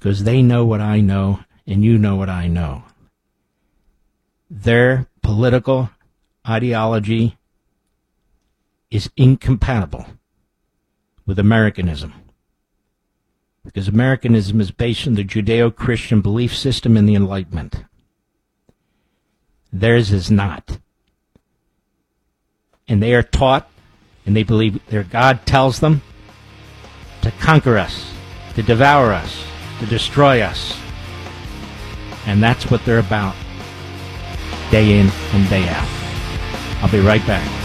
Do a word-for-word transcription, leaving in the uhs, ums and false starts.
because they know what I know, and you know what I know. Their political ideology is incompatible with Americanism, because Americanism is based on the Judeo-Christian belief system and the Enlightenment. Theirs is not. And they are taught, and they believe their God tells them to conquer us, to devour us, to destroy us. And that's what they're about, day in and day out. I'll be right back.